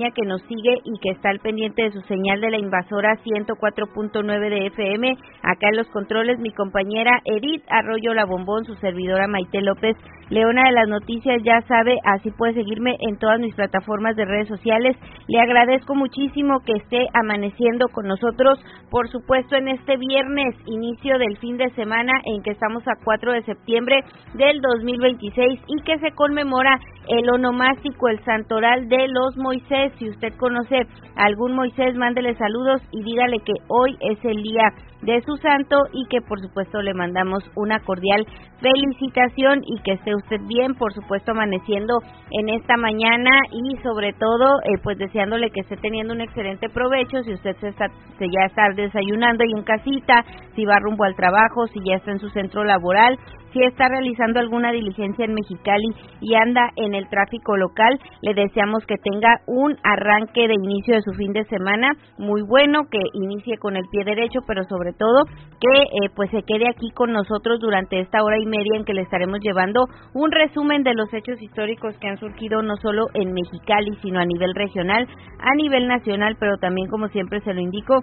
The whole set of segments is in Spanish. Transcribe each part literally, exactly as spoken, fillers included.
que nos sigue y que está al pendiente de su señal de la invasora ciento cuatro punto nueve de F M. Acá en los controles mi compañera Edith Arroyo La Bombón, su servidora Maite López, Leona de las Noticias, ya sabe, así puede seguirme en todas mis plataformas de redes sociales. Le agradezco muchísimo que esté amaneciendo con nosotros, por supuesto en este viernes, inicio del fin de semana en que estamos a cuatro de septiembre del dos mil veintiséis y que se conmemora el onomástico, el santoral de los Moisés. Si usted conoce a algún Moisés, mándele saludos y dígale que hoy es el día de su santo y que por supuesto le mandamos una cordial felicitación y que esté usted bien, por supuesto amaneciendo en esta mañana y sobre todo eh, pues deseándole que esté teniendo un excelente provecho. Si usted se, está, se ya está desayunando ahí en casita, si va rumbo al trabajo, si ya está en su centro laboral, si está realizando alguna diligencia en Mexicali y anda en el tráfico local, le deseamos que tenga un arranque de inicio de su fin de semana muy bueno, que inicie con el pie derecho, pero sobre todo que eh, pues se quede aquí con nosotros durante esta hora y media en que le estaremos llevando un resumen de los hechos históricos que han surgido no solo en Mexicali, sino a nivel regional, a nivel nacional, pero también, como siempre se lo indico,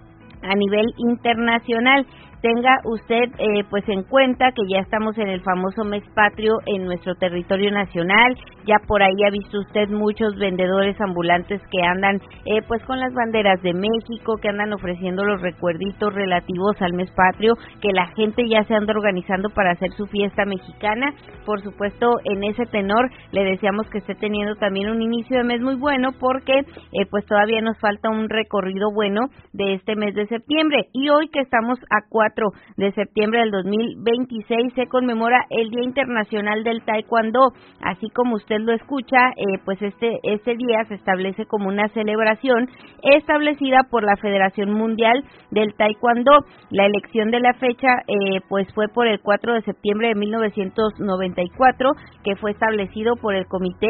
a nivel internacional. Tenga usted eh, pues en cuenta que ya estamos en el famoso mes patrio en nuestro territorio nacional. Ya por ahí ha visto usted muchos vendedores ambulantes que andan eh, pues con las banderas de México, que andan ofreciendo los recuerditos relativos al mes patrio, que la gente ya se anda organizando para hacer su fiesta mexicana. Por supuesto, en ese tenor le deseamos que esté teniendo también un inicio de mes muy bueno, porque eh, pues todavía nos falta un recorrido bueno de este mes de septiembre. Y hoy que estamos a cuatro de septiembre del dos mil veintiséis se conmemora el Día Internacional del Taekwondo. Así como usted lo escucha, eh, pues este este día se establece como una celebración establecida por la Federación Mundial del Taekwondo. La elección de la fecha eh, pues fue por el cuatro de septiembre de mil novecientos noventa y cuatro, que fue establecido por el Comité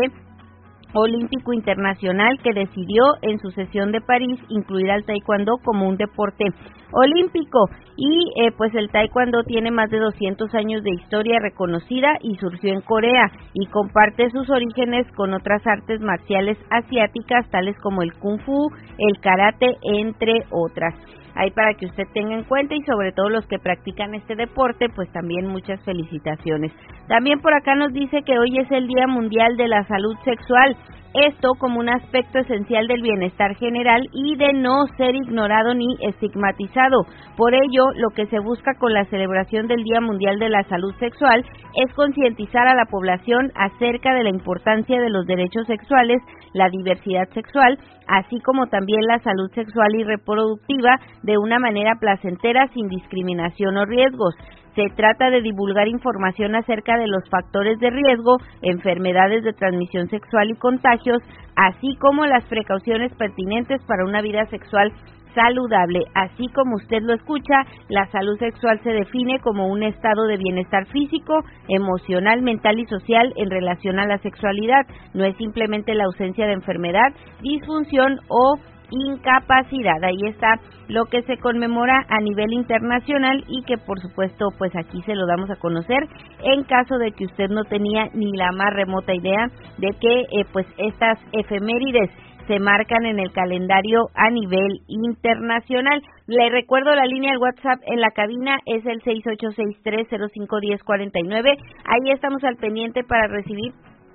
Olímpico Internacional, que decidió en su sesión de París incluir al taekwondo como un deporte olímpico. Y eh, pues el taekwondo tiene más de doscientos años de historia reconocida y surgió en Corea y comparte sus orígenes con otras artes marciales asiáticas tales como el kung fu, el karate, entre otras. Ahí para que usted tenga en cuenta, y sobre todo los que practican este deporte, pues también muchas felicitaciones. También por acá nos dice que hoy es el Día Mundial de la Salud Sexual. Esto como un aspecto esencial del bienestar general y de no ser ignorado ni estigmatizado. Por ello, lo que se busca con la celebración del Día Mundial de la Salud Sexual es concientizar a la población acerca de la importancia de los derechos sexuales, la diversidad sexual, así como también la salud sexual y reproductiva de una manera placentera, sin discriminación o riesgos. Se trata de divulgar información acerca de los factores de riesgo, enfermedades de transmisión sexual y contagios, así como las precauciones pertinentes para una vida sexual saludable. Así como usted lo escucha, la salud sexual se define como un estado de bienestar físico, emocional, mental y social en relación a la sexualidad. No es simplemente la ausencia de enfermedad, disfunción o incapacidad. Ahí está lo que se conmemora a nivel internacional y que por supuesto pues aquí se lo damos a conocer en caso de que usted no tenía ni la más remota idea de que eh, pues estas efemérides se marcan en el calendario a nivel internacional. Le recuerdo la línea del WhatsApp en la cabina, es el seis ocho seis tres cero cinco uno cero cuatro nueve. Ahí estamos al pendiente para recibir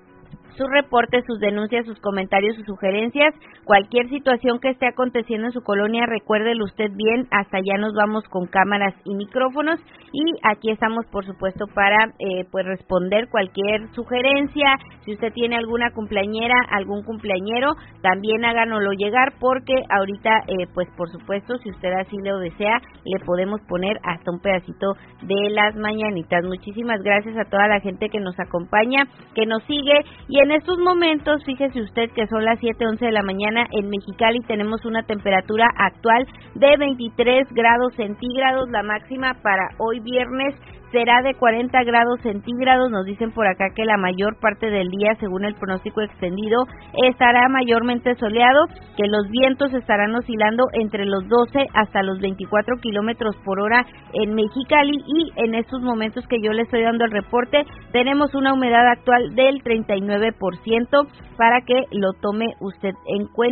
sus reportes, sus denuncias, sus comentarios, sus sugerencias, cualquier situación que esté aconteciendo en su colonia, recuérdelo usted bien, hasta allá nos vamos con cámaras y micrófonos y aquí estamos por supuesto para eh, pues responder cualquier sugerencia. Si usted tiene alguna cumpleañera, algún cumpleañero, también háganoslo llegar, porque ahorita eh, pues por supuesto si usted así lo desea, le podemos poner hasta un pedacito de las mañanitas. Muchísimas gracias a toda la gente que nos acompaña, que nos sigue. Y en estos momentos, fíjese usted que son las siete once de la mañana en Mexicali, tenemos una temperatura actual de veintitrés grados centígrados, la máxima para hoy viernes será de cuarenta grados centígrados. Nos dicen por acá que la mayor parte del día, según el pronóstico extendido, estará mayormente soleado, que los vientos estarán oscilando entre los doce hasta los veinticuatro kilómetros por hora en Mexicali, y en estos momentos que yo le estoy dando el reporte, tenemos una humedad actual del treinta y nueve por ciento para que lo tome usted en cuenta.